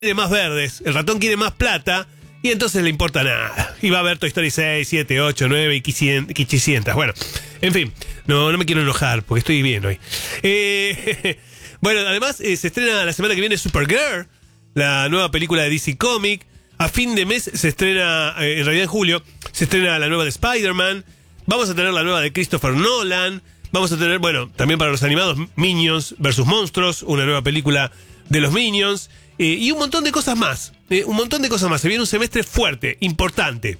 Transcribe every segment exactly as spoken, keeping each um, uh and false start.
quiere más verdes, el ratón quiere más plata, y entonces le importa nada. Y va a ver Toy Story seis, siete, ocho, nueve y quinientas. Bueno, en fin, no, no me quiero enojar porque estoy bien hoy. Eh, bueno, además eh, se estrena la semana que viene Supergirl, la nueva película de D C Comics. A fin de mes se estrena, eh, en realidad en julio, se estrena la nueva de Spider-Man. Vamos a tener la nueva de Christopher Nolan. Vamos a tener, bueno, también para los animados, Minions versus Monstruos, una nueva película de los Minions. Eh, y un montón de cosas más. Eh, un montón de cosas más. Se viene un semestre fuerte, importante.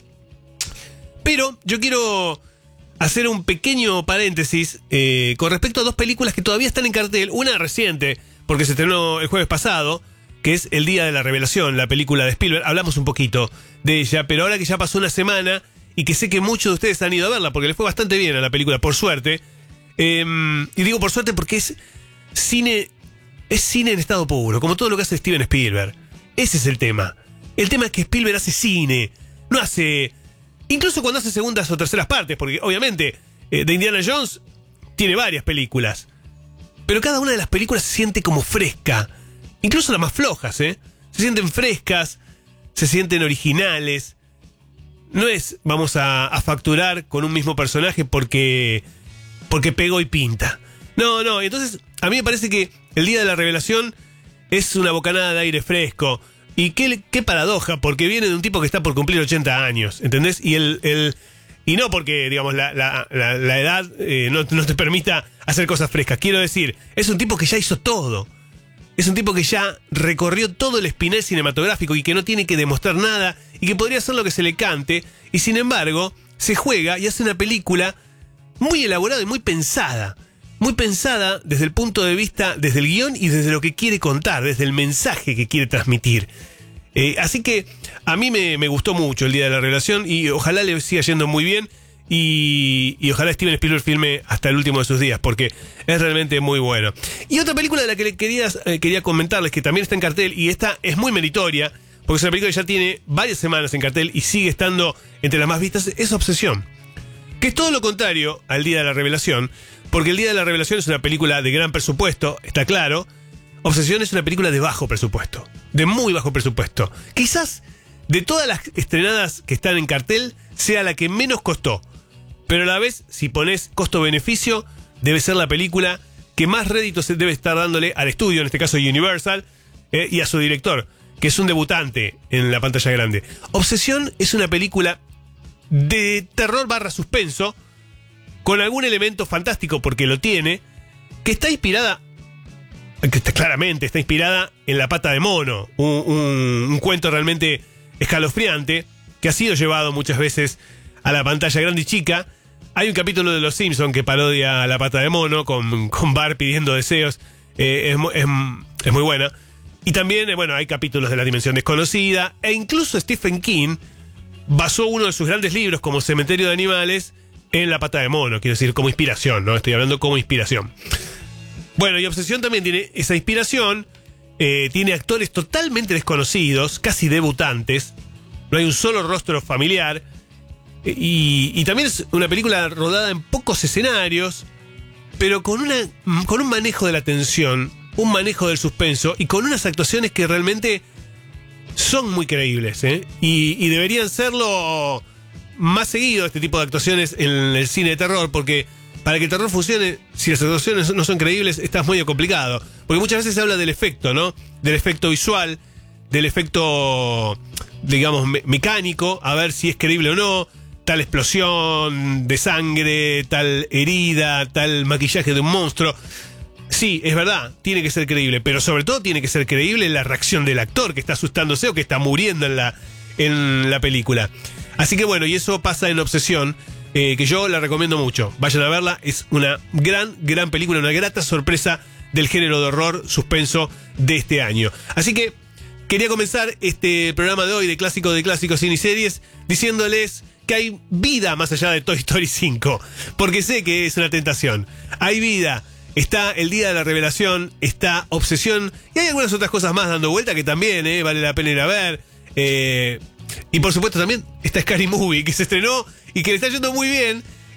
Pero yo quiero hacer un pequeño paréntesis eh, con respecto a dos películas que todavía están en cartel. Una reciente, porque se estrenó el jueves pasado, que es El Día de la Revelación, la película de Spielberg. Hablamos un poquito de ella, pero ahora que ya pasó una semana y que sé que muchos de ustedes han ido a verla, porque les fue bastante bien a la película, por suerte. Eh, y digo por suerte porque es cine... Es cine en estado puro, como todo lo que hace Steven Spielberg. Ese es el tema. El tema es que Spielberg hace cine. No hace... Incluso cuando hace segundas o terceras partes, porque obviamente eh, de Indiana Jones tiene varias películas. Pero cada una de las películas se siente como fresca. Incluso las más flojas, ¿eh? Se sienten frescas, se sienten originales. No es vamos a, a facturar con un mismo personaje porque, porque pegó y pinta. No, no, entonces a mí me parece que El Día de la Revelación es una bocanada de aire fresco. Y qué, qué paradoja, porque viene de un tipo que está por cumplir ochenta años, ¿entendés? Y el, el y no porque, digamos, la, la, la, la edad eh, no, no te permita hacer cosas frescas. Quiero decir, es un tipo que ya hizo todo. Es un tipo que ya recorrió todo el espinel cinematográfico y que no tiene que demostrar nada y que podría hacer lo que se le cante. Y sin embargo, se juega y hace una película muy elaborada y muy pensada. Muy pensada desde el punto de vista, desde el guión y desde lo que quiere contar, desde el mensaje que quiere transmitir. Eh, así que a mí me, me gustó mucho El Día de la Revelación y ojalá le siga yendo muy bien y, y ojalá Steven Spielberg filme hasta el último de sus días porque es realmente muy bueno. Y otra película de la que le quería, eh, quería comentarles que también está en cartel y esta es muy meritoria porque es una película que ya tiene varias semanas en cartel y sigue estando entre las más vistas, es Obsesión. Que es todo lo contrario al Día de la Revelación. Porque El Día de la Revelación es una película de gran presupuesto, está claro. Obsesión es una película de bajo presupuesto, de muy bajo presupuesto. Quizás de todas las estrenadas que están en cartel, sea la que menos costó. Pero a la vez, si pones costo-beneficio, debe ser la película que más rédito se debe estar dándole al estudio, en este caso Universal, eh, y a su director, que es un debutante en la pantalla grande. Obsesión es una película de terror barra suspenso, con algún elemento fantástico, porque lo tiene, que está inspirada, que está, claramente está inspirada en La Pata de Mono, un, un, un cuento realmente escalofriante, que ha sido llevado muchas veces a la pantalla grande y chica. Hay un capítulo de Los Simpsons que parodia a La Pata de Mono, con, con Bart pidiendo deseos, eh, es, es, es muy buena. Y también, eh, bueno, hay capítulos de La Dimensión Desconocida, e incluso Stephen King basó uno de sus grandes libros, como Cementerio de Animales, en La Pata de Mono, quiero decir, como inspiración, ¿no? Estoy hablando como inspiración. Bueno, y Obsesión también tiene esa inspiración, eh, tiene actores totalmente desconocidos, casi debutantes, no hay un solo rostro familiar, eh, y, y también es una película rodada en pocos escenarios, pero con, una, con un manejo de la tensión, un manejo del suspenso, y con unas actuaciones que realmente son muy creíbles, ¿eh? Y, y deberían serlo más seguido este tipo de actuaciones en el cine de terror, porque para que el terror funcione, si las actuaciones no son creíbles, está muy complicado. Porque muchas veces se habla del efecto, ¿no? Del efecto visual, del efecto, digamos, me- mecánico, a ver si es creíble o no. Tal explosión de sangre, tal herida, tal maquillaje de un monstruo. Sí, es verdad, tiene que ser creíble, pero sobre todo tiene que ser creíble la reacción del actor que está asustándose o que está muriendo en la, en la película. Así que bueno, y eso pasa en Obsesión, eh, que yo la recomiendo mucho. Vayan a verla, es una gran, gran película, una grata sorpresa del género de horror, suspenso de este año. Así que quería comenzar este programa de hoy de Clásico de Clásicos, Cine y Series, diciéndoles que hay vida más allá de Toy Story cinco, porque sé que es una tentación. Hay vida. Está El Día de la Revelación, está Obsesión, y hay algunas otras cosas más dando vuelta que también eh, vale la pena ir a ver. Eh... Y por supuesto también está Scary Movie, que se estrenó y que le está yendo muy bien.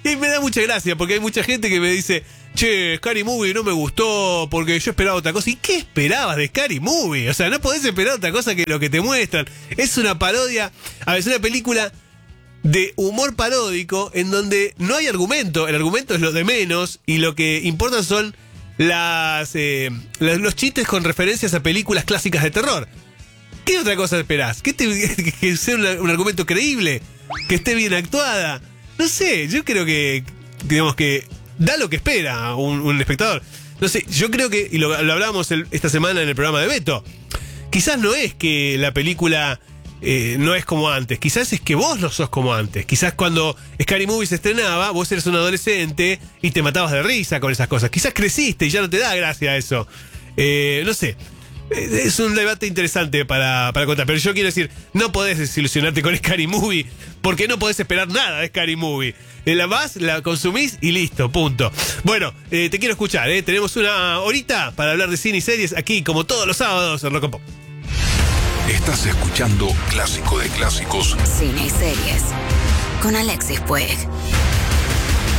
Y me da mucha gracia porque hay mucha gente que me dice, che, Scary Movie no me gustó porque yo esperaba otra cosa. ¿Y qué esperabas de Scary Movie? O sea, no podés esperar otra cosa que lo que te muestran. Es una parodia, a veces una película de humor paródico en donde no hay argumento. El argumento es lo de menos y lo que importa son las, eh, los chistes con referencias a películas clásicas de terror. ¿Qué otra cosa esperás? ¿Que, te, que sea un, un argumento creíble? ¿Que esté bien actuada? No sé, yo creo que, digamos que da lo que espera un, un espectador. No sé, yo creo que, y lo, lo hablábamos el, esta semana en el programa de Beto, quizás no es que la película eh, no es como antes, quizás es que vos no sos como antes. Quizás cuando Scary Movie se estrenaba, vos eres un adolescente y te matabas de risa con esas cosas. Quizás creciste y ya no te da gracia eso. Eh, no sé. Es un debate interesante para, para contar. Pero yo quiero decir, no podés desilusionarte con Scary Movie porque no podés esperar nada de Scary Movie. La vas, la consumís y listo, punto. Bueno, eh, te quiero escuchar, ¿eh? Tenemos una horita para hablar de cine y series aquí, como todos los sábados en Rock and Pop. Estás escuchando Clásico de Clásicos, Cine y Series con Alexis Puig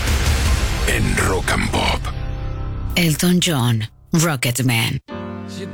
en Rock and Pop. Elton John, Rocketman.